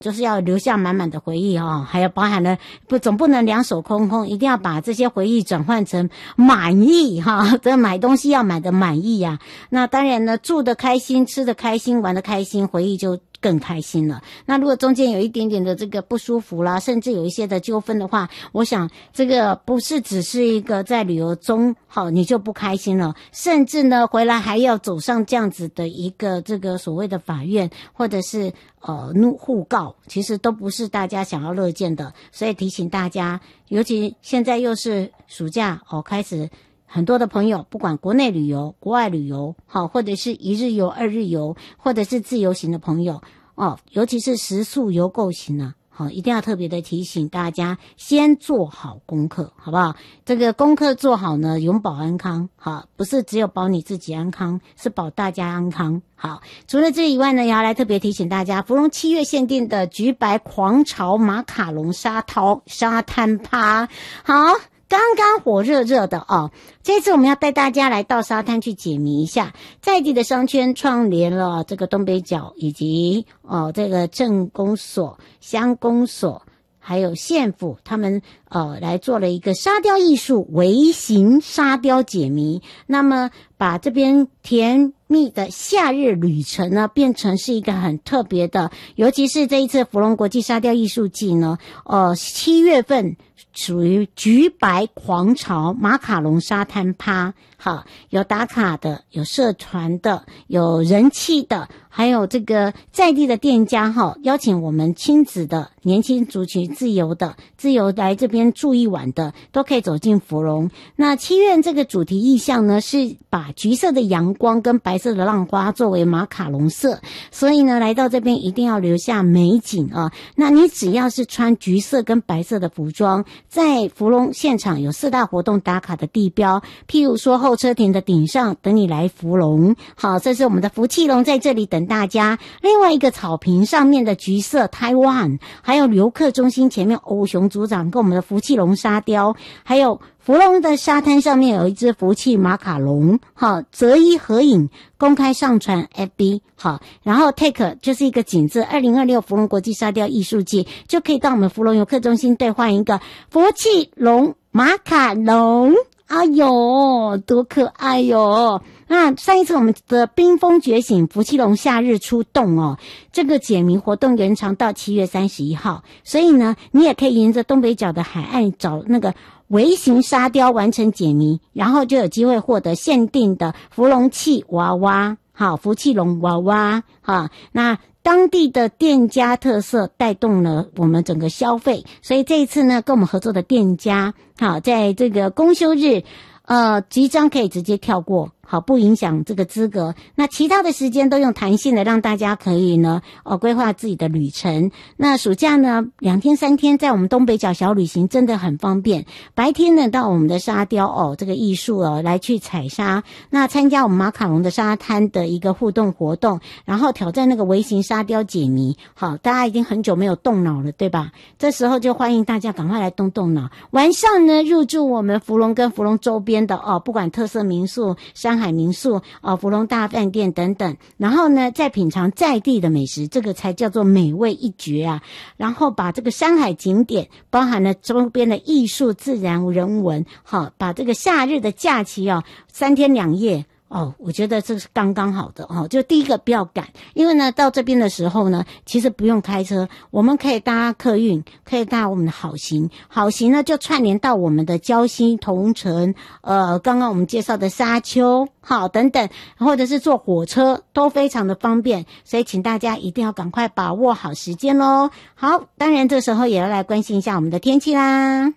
就是要留下满满的回忆哦，还有包含了总不能两手空空，一定要把这些回忆转换成满意哈。这买东西要买的满意啊。那当然呢，住的开心，吃的开心，玩的开心，回忆就更开心了。那如果中间有一点点的这个不舒服啦，甚至有一些的纠纷的话，我想这个不是只是一个在旅游中好你就不开心了，甚至呢回来还要走上这样子的一个这个所谓的法院或者是互告，其实都不是大家想要乐见的。所以提醒大家，尤其现在又是暑假开始很多的朋友不管国内旅游国外旅游好，或者是一日游二日游或者是自由行的朋友尤其是食宿游购行啊，好，一定要特别的提醒大家先做好功课，好不好？这个功课做好呢，永保安康，好，不是只有保你自己安康，是保大家安康。好，除了这以外呢，也要来特别提醒大家，芙蓉7月限定的橘白狂潮马卡龙沙滩趴，好，刚刚火热热的这次我们要带大家来到沙滩去解谜一下，在地的商圈创联了这个东北角以及这个镇公所、乡公所还有县府，他们来做了一个沙雕艺术微型沙雕解谜，那么把这边甜蜜的夏日旅程呢变成是一个很特别的，尤其是这一次芙蓉国际沙雕艺术季呢7月份属于橘白狂潮马卡龙沙滩趴，好，有打卡的，有社团的，有人气的，还有这个在地的店家邀请我们亲子的年轻族群自由来这边住一晚的都可以走进芙蓉。那7月这个主题意象呢是把橘色的阳光跟白色的浪花作为马卡龙色，所以呢来到这边一定要留下美景啊。那你只要是穿橘色跟白色的服装，在芙蓉现场有4大活动打卡的地标，譬如说候车亭的顶上等你来芙蓉，好，这是我们的福气龙在这里等大家。另外一个草坪上面的橘色台湾，还有游客中心前面欧雄组长跟我们的福气龙沙雕，还有芙蓉的沙滩上面有一只福气马卡龙，好，择一合影公开上传 FB， 好，然后 take 就是一个景字2026芙蓉国际沙雕艺术季，就可以到我们芙蓉游客中心兑换一个福气龙马卡龙，哎呦多可爱哟。那上一次我们的冰封觉醒福气龙夏日出动这个解谜活动延长到7月31号，所以呢你也可以沿着东北角的海岸找那个微型沙雕完成解谜，然后就有机会获得限定的芙蓉气娃娃，好，福气龙娃娃，好，那当地的店家特色带动了我们整个消费，所以这一次呢跟我们合作的店家，好，在这个公休日即将可以直接跳过，好，不影响这个资格。那其他的时间都用弹性的，让大家可以呢规划自己的旅程。那暑假呢2天3天在我们东北角小旅行真的很方便。白天呢到我们的沙雕这个艺术来去采沙，那参加我们马卡龙的沙滩的一个互动活动，然后挑战那个微型沙雕解谜。好，大家已经很久没有动脑了，对吧？这时候就欢迎大家赶快来动脑。晚上呢入住我们芙蓉跟芙蓉周边的不管特色民宿、山海民宿芙蓉大饭店等等，然后呢再品尝在地的美食，这个才叫做美味一绝啊。然后把这个山海景点包含了周边的艺术、自然、人文，好，把这个夏日的假期3天2夜我觉得这是刚刚好的就第一个不要赶，因为呢到这边的时候呢其实不用开车，我们可以搭客运，可以搭我们的好行呢就串联到我们的礁溪、同城刚刚我们介绍的沙丘，好，等等，或者是坐火车都非常的方便，所以请大家一定要赶快把握好时间咯。好，当然这时候也要来关心一下我们的天气啦。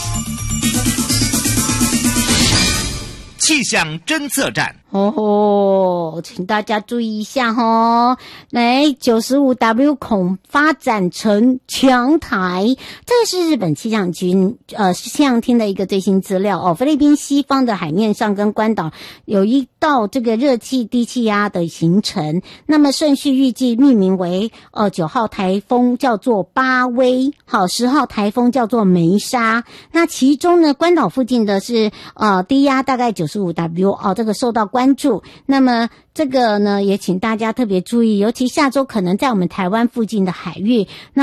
气象侦测站请大家注意一下来 95W 恐发展成强台，这个是日本气象局气象厅的一个最新资料菲律宾西方的海面上跟关岛有一到这个热气低气压的形成。那么顺序预计命名为9号台风叫做巴威，好，10号台风叫做梅沙。那其中呢，关岛附近的是低压大概95W 这个受到关注。那么这个呢，也请大家特别注意，尤其下周可能在我们台湾附近的海域。那